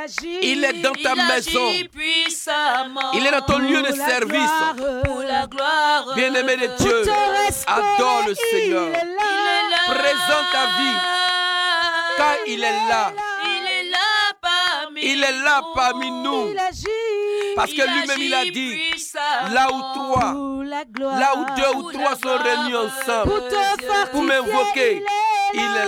Il est dans ta maison. Il est dans ton lieu de service. Bien-aimé de Dieu, adore le Seigneur. Présente ta vie. Car il est là. Il est là parmi nous. Parce que lui-même il a dit, là où deux ou trois sont réunis ensemble pour m'invoquer, il est